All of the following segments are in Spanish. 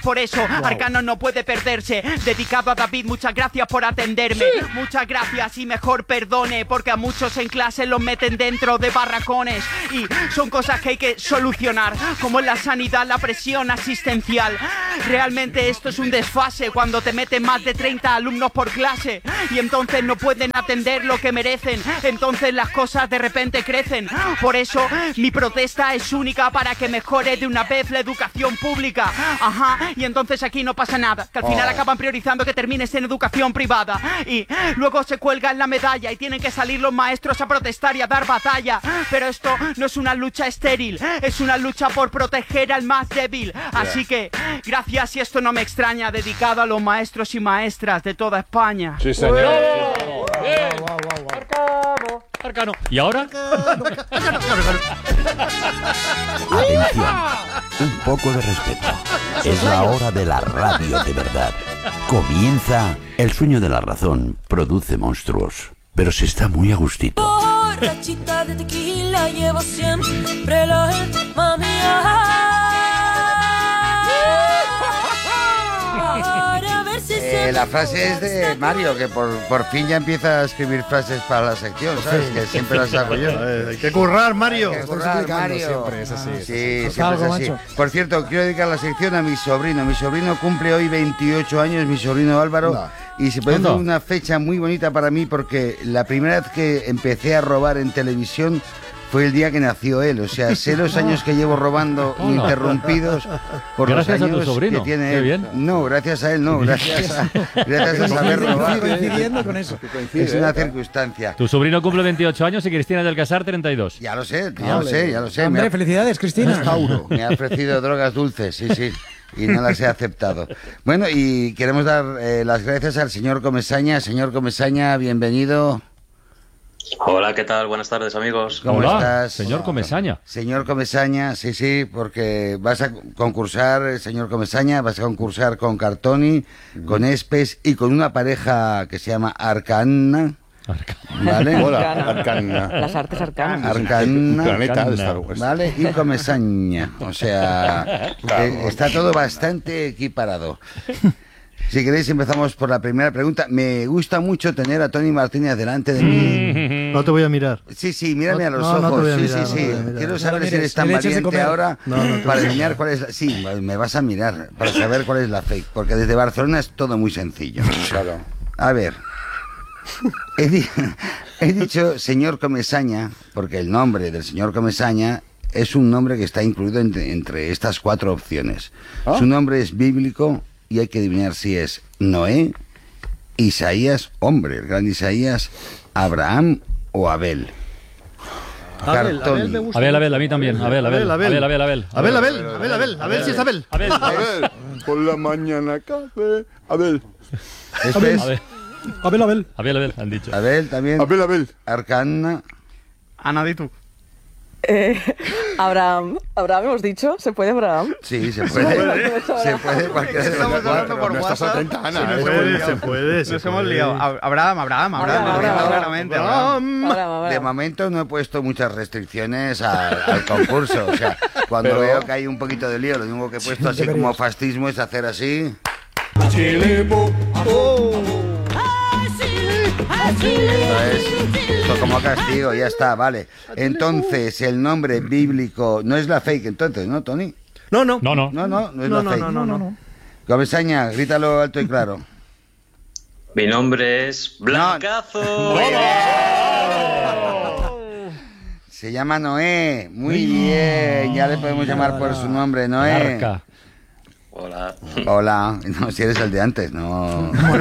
Por eso, Arcano no puede perderse. Dedicado a David, muchas gracias por atenderme. Muchas gracias y mejor perdone, porque a muchos en clase los meten dentro de barracones. Y son cosas que hay que solucionar, como en la sanidad, la presión asistencial. Realmente esto es un desfase cuando te meten más de 30 alumnos por clase y entonces no pueden atender lo que merecen. Entonces las cosas de repente crecen. Por eso mi protesta es única, para que mejore de una vez la educación pública. Ajá, y entonces aquí no pasa nada, que al final acaban priorizando que termines en educación privada y luego se cuelgan la medalla y tienen que salir los maestros a protestar y a dar batalla. Pero esto no es una lucha estéril, es una lucha por proteger al más débil. Así que, gracias, y esto no me extraña, dedicado a los maestros y maestras de toda España. Sí, señor. Arcano. ¿Y ahora? Atención, un poco de respeto. Es la hora de la radio de verdad. Comienza El sueño de la razón. Produce monstruos, pero se está muy a gustito. Borrachita de tequila, llevo siempre la mami. La frase es de Mario, que por fin ya empieza a escribir frases para la sección, ¿sabes? Que siempre las hago yo. Hay que currar, Mario. Hay que currar, Mario. Siempre es así. Sí, siempre es así. Por cierto, quiero dedicar la sección a mi sobrino. Mi sobrino cumple hoy 28 años, mi sobrino Álvaro. Y se puede hacer una fecha muy bonita para mí, porque la primera vez que empecé a robar en televisión fue el día que nació él. O sea, sé los años que llevo robando ininterrumpidos por gracias los años a tu sobrino. que tiene Qué él. Bien. No, gracias a él no, gracias a saber robar. Coincidiendo con eso. Es una circunstancia. Tu sobrino cumple 28 años y Cristina del Casar 32. Ya lo sé, ya lo sé. Hombre, felicidades, Cristina. Me ha ofrecido drogas dulces, sí. Y no las he aceptado. Bueno, y queremos dar las gracias al señor Comesaña. Señor Comesaña, bienvenido. Hola, ¿qué tal? Buenas tardes, amigos. ¿Cómo estás? Señor Comesaña. Señor Comesaña, sí, porque vas a concursar, señor Comesaña, vas a concursar con Cartoni, con Espes y con una pareja que se llama Arcana. ¿Vale? Hola, Arcana. Las artes arcanas. Arcana. Planeta de Star Wars. ¿Vale? Y Comesaña. O sea, está todo bastante equiparado. Si queréis, empezamos por la primera pregunta. Me gusta mucho tener a Tony Martínez delante de mí. No te voy a mirar. Sí, mírame a los ojos. No te voy a Sí. mirar, no te voy a mirar. Quiero saber si eres tan valiente ahora para adivinar cuál es la... Sí, me vas a mirar para saber cuál es la fake. Porque desde Barcelona es todo muy sencillo. Claro. A ver. He dicho señor Comesaña porque el nombre del señor Comesaña es un nombre que está incluido entre estas 4 opciones. Su nombre es bíblico y hay que adivinar si es Noé, Isaías, hombre, el gran Isaías, Abraham o Abel. Abel me gusta. Abel, a mí también. Abel, si es Abel. Abel, por la mañana café. Abel. Abel, han dicho. Abel también. Abel. Arcana. Ana, di tú. Abraham hemos dicho, ¿se puede Abraham? Sí, se puede. Se puede cualquiera de los Estamos hablando 4. por No estás WhatsApp. atenta, Ana. Se puede. Nos hemos liado. Abraham, claramente. De momento no he puesto muchas restricciones al concurso. O sea, cuando veo que hay un poquito de lío, lo único que he puesto así como fascismo es hacer así. Esto como castigo, ya está, vale. Entonces, el nombre bíblico no es la fake, entonces, ¿no, Tony? No. No es la fake. No. Comesaña, grítalo alto y claro. Mi nombre es Blancazo. Se llama Noé. Muy bien, ya le podemos llamar por su nombre, Noé. Arca. Hola. No, si eres el de antes, no. No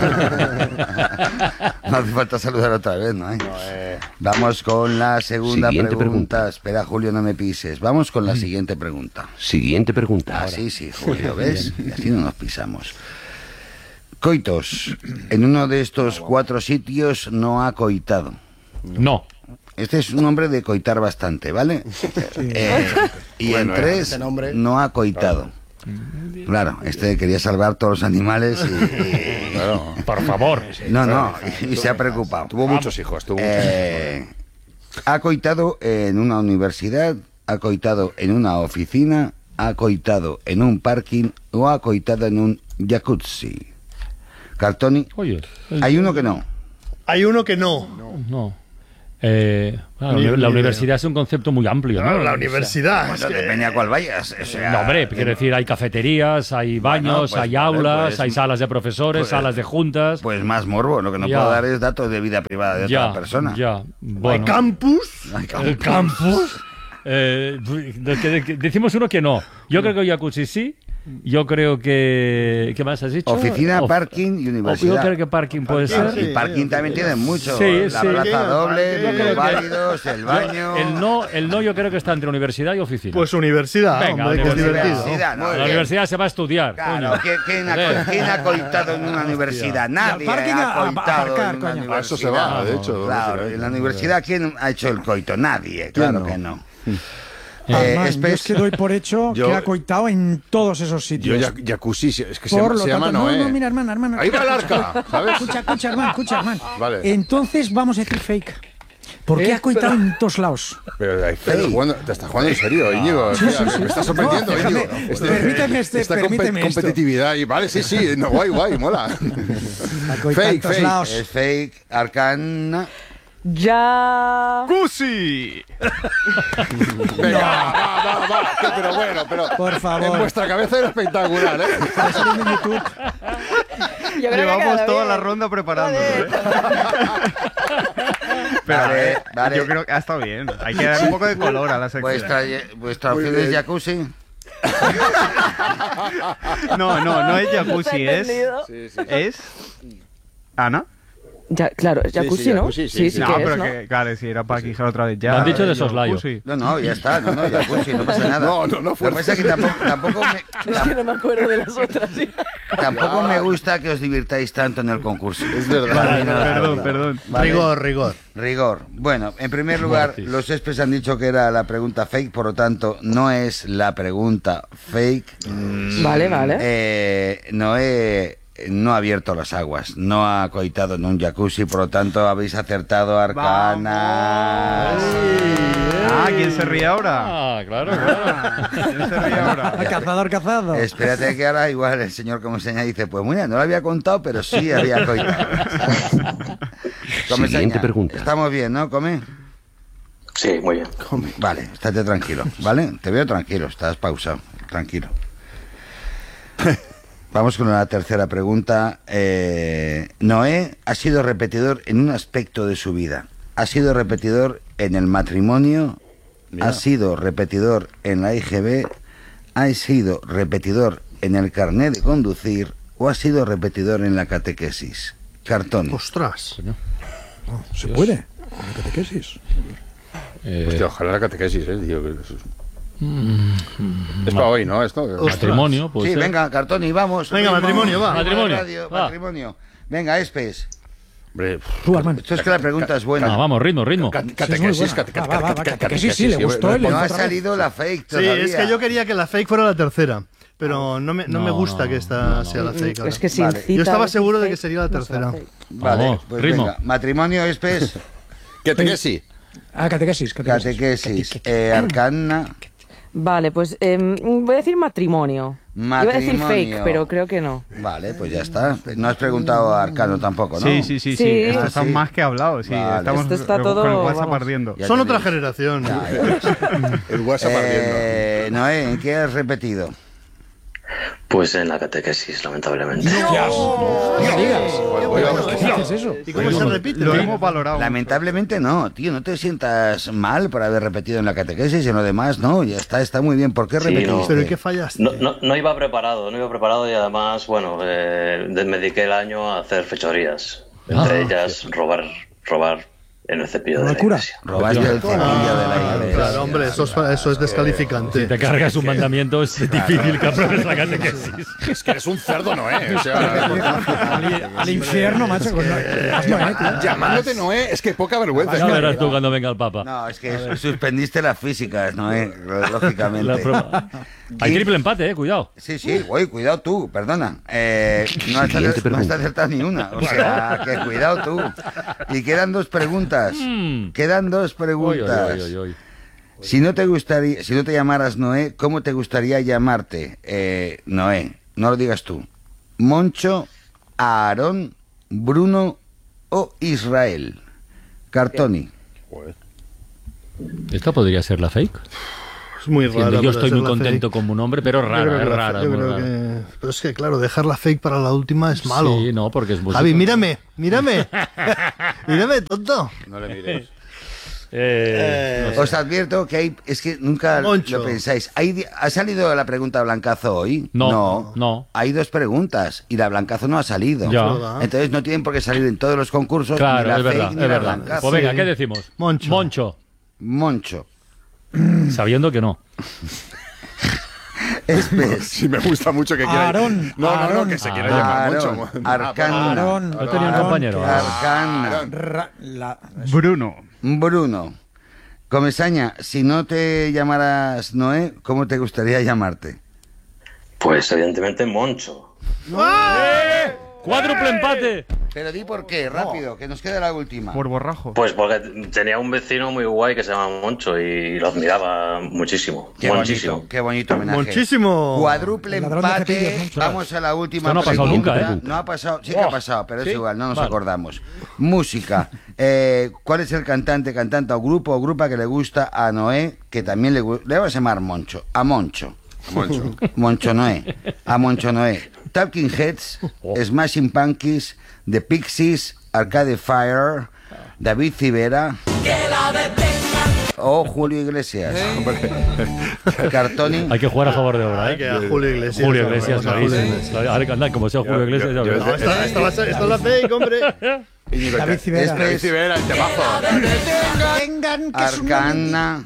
hace falta saludar otra vez, ¿no? Vamos con la segunda pregunta. Espera, Julio, no me pises. Vamos con la siguiente pregunta. Siguiente pregunta. Sí, Julio, ¿ves? Y así no nos pisamos. Coitos. En uno de estos 4 sitios no ha coitado. No. Este es un nombre de coitar bastante, ¿vale? Y en 3 no ha coitado. Claro, quería salvar todos los animales y claro, por favor. No, y se ha preocupado. Tuvo muchos hijos. Ha coitado en una universidad, ha coitado en una oficina ha coitado en un parking o ha coitado en un jacuzzi? Cartoni. Oye, hay uno que no. Hay uno que no. No. La universidad es un concepto muy amplio, ¿no? Claro, la universidad. Bueno, depende a cuál vayas. O sea, no, hombre, quiero decir, hay cafeterías, hay baños, hay aulas, hay salas de profesores, salas de juntas. Pues más morbo, lo que no puedo dar es datos de vida privada de otra persona. Bueno. ¿Hay campus? ¿El campus? Decimos uno que no. Yo creo que jacuzzi sí. Yo creo que... ¿Qué más has dicho? Oficina, parking y universidad. Yo creo que parking puede ser. Y parking también tiene mucho. Sí, la plaza doble, los válidos, el baño... El no yo creo que está entre universidad y oficina. Pues universidad, venga, hombre, que es divertido. La universidad se va a estudiar. Claro, ¿quién ha coitado en una universidad? Nadie ha coitado en una universidad. Eso se va, de hecho. Claro, en la universidad, ¿quién ha hecho el coito? Nadie, claro que no. Yo es que doy por hecho que ha coitado en todos esos sitios. Yo jacuzzi, es que se llama No, Noé. no, mira, hermano. Ahí va el arca, ¿sabes? Escucha, hermano. Vale. Entonces vamos a decir fake. ¿Por qué ha coitado en todos lados? Pero te estás jugando en serio, Íñigo. Sí. Me estás sorprendiendo, No, Íñigo. Permíteme esta permíteme competitividad. Y vale, sí, no, guay, mola. Fake. Es fake, arcana... Ya... ¡Cusi! Venga, va. Pero bueno, por favor. En vuestra cabeza era espectacular, ¿eh? Llevamos toda la ronda preparándolo, Pero Vale. yo creo que ha estado bien. Hay que dar un poco de color a la sección. ¿Vuestra opción es jacuzzi? No es jacuzzi, es... ¿Es? ¿Ana? Ya, claro, es jacuzzi, ¿no? Sí. No, pero que, claro, si era para quijar otra vez ya. Me han dicho de soslayo. No, ya está, jacuzzi, no pasa nada. No, Lo que pasa es que tampoco Es que no me acuerdo de las otras. ¿Sí? tampoco me gusta que os divirtáis tanto en el concurso. Es verdad. Perdón. Vale. Rigor. Bueno, en primer lugar, los experts han dicho que era la pregunta fake, por lo tanto, no es la pregunta fake. Vale. No ha abierto las aguas, no ha coitado en un jacuzzi, por lo tanto habéis acertado, arcanas. ¿Quién se ríe ahora? Claro. ¿Quién se ríe ahora? Cazador. Espérate que ahora igual el señor como señala dice, pues mira, no lo había contado, pero sí había coitado. Siguiente pregunta. Estamos bien, ¿no? ¿Come? Sí, muy bien. Vale, estate tranquilo, ¿vale? Te veo tranquilo, estás pausado, tranquilo. Vamos con la tercera pregunta. Noé ha sido repetidor en un aspecto de su vida. Ha sido repetidor en el matrimonio, ha sido repetidor en la IGB, ha sido repetidor en el carnet de conducir o ha sido repetidor en la catequesis. Cartón. ¡Ostras! ¿Se puede? ¿La catequesis? Hostia, ojalá la catequesis, tío. Es para hoy, ¿no? Esto. Matrimonio, pues. Sí, venga, Cartoni, vamos. Venga, matrimonio, va. Matrimonio. Venga, Espes. Hombre, Esto es que la pregunta es buena. Vamos, ritmo. Catequesis, Sí, le gustó el No ha salido la fake todavía. Sí, es que yo quería que la fake fuera la tercera. Pero no me gusta que esta sea la fake. Es que sin cita, Yo estaba seguro de que sería la tercera. Vale, Vamos, pues ritmo. venga. Matrimonio, Espes. catequesis. Catequesis. Catequesis. Arcana. Vale, pues voy a decir matrimonio. Iba a decir fake, pero creo que no. Vale, pues ya está. No has preguntado a Arcano tampoco, ¿no? Sí. Sí. Esto está más que hablado. Sí, Vale. estamos Esto está todo, con el WhatsApp vamos. ardiendo. Ya Son te otra digo. generación. El WhatsApp ardiendo. Noé, ¿en qué has repetido? Pues en la catequesis, lamentablemente. No digas. ¿Qué haces eso? ¿Y cómo se repite? Lo hemos valorado. Lamentablemente no, tío, no te sientas mal por haber repetido en la catequesis y en lo demás, no, ya está muy bien. ¿Por qué Sí, repetiste? no. ¿Pero en qué fallaste? No iba preparado y además, bueno, me dediqué el año a hacer fechorías. Entre ellas, robar en el cepillo de la Locura. iglesia. Robaste el cepillo de la iglesia. Claro, hombre, eso es descalificante. Si te cargas un mandamiento, es difícil que apruebes la catequesis. Es que eres un cerdo, Noé. O sea, Al infierno, macho. llamándote Noé, es que poca vergüenza. Ya verás tú cuando venga el Papa. No, es que suspendiste las físicas, ¿no? Lógicamente. La prueba. Hay triple empate, cuidado. Sí, cuidado tú, perdona. No has acertado ni una. O sea, que cuidado tú. Y quedan dos preguntas. Quedan dos preguntas. Oy. Si no te llamaras Noé, ¿cómo te gustaría llamarte? Noé, no lo digas tú. Moncho, Aarón, Bruno o Israel. Cartoni. ¿Esta podría ser la fake? Es muy raro. Yo estoy muy contento con un nombre, pero rara, es rara. Pero es que, claro, dejar la fake para la última es malo. Sí, no, porque es música. Javi, mírame. Mírame, tonto. No le mires. Os advierto que es que nunca Moncho. lo pensáis. ¿Ha salido la pregunta Blancazo hoy? No. Hay 2 preguntas y la Blancazo no ha salido. Ya. Entonces no tienen por qué salir en todos los concursos. Claro, ni la es fake verdad, ni es la verdad. Blancazo. Pues venga, ¿qué decimos? Moncho. Sabiendo que no. Sí, me gusta mucho que quiera. Aarón. No, que se quiera llamar Moncho. Arcana. Yo tenía un compañero. Arcana. Bruno. Comesaña, si no te llamaras Noé, ¿cómo te gustaría llamarte? Pues evidentemente Moncho. ¡Cuádruple empate! Pero di por qué, rápido, que nos queda la última. Por borrajo. Pues porque tenía un vecino muy guay que se llama Moncho y lo admiraba muchísimo. Qué bonito homenaje. Muchísimo. Cuádruple empate. Vamos a la última. Esto no ha pasado pregunta. nunca, ¿eh? No ha pasado, sí que ha pasado, pero es igual, no nos Vale. acordamos. Música. ¿Cuál es el cantante o grupa que le gusta a Noé, que también le vamos a llamar Moncho? A Moncho. Moncho Noé. A Moncho Noé. Talking Heads, Smashing Pumpkins, The Pixies, Arcade Fire, David Civera o Julio Iglesias. Cartoni. Hay que jugar a favor de obra, Hay que a Julio Iglesias. Julio Iglesias, Vamos a Julio clarísimo. Iglesias. Ahora que anda, como sea Julio Iglesias, ya ves. No, esta es la fake, hombre. David Civera. David Civera, el temazo. Arcana.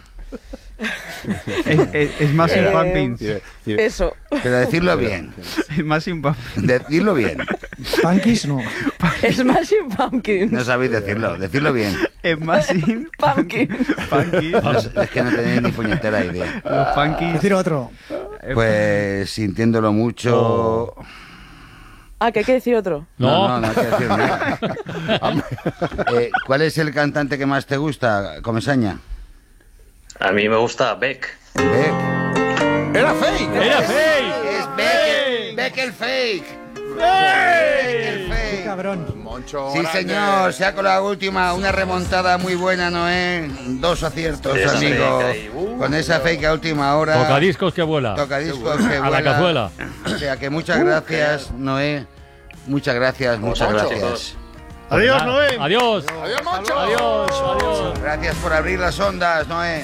Es más Pumpkins. Eso. Pero decirlo bien. Es más Pumpkins. Decirlo bien. Punkis no. Smashing Pumpkins. No sabéis decirlo bien. Es más Pumpkins. Es que no tenéis ni puñetera idea. Los Punkies. Decir otro. Pues sintiéndolo mucho. Ah, que hay que decir otro. No hay que decir nada. ¿Cuál es el cantante que más te gusta, Comesaña? A mí me gusta Beck. Beck. ¡Era fake! ¡Era fake! Es Beck el fake. Qué cabrón. Moncho. Sí, grande. señor, se ha con la última, una remontada muy buena, Noé. 2 aciertos, Esa amigo. fake ahí, Con esa fake a última hora. Tocadiscos que vuela. Tocadiscos que A la vuela. cazuela. O sea que muchas gracias, Noé. Muchas gracias. Chicos. Adiós, Noé. Adiós. ¡Adiós, Moncho! Adiós. Gracias por abrir las ondas, Noé.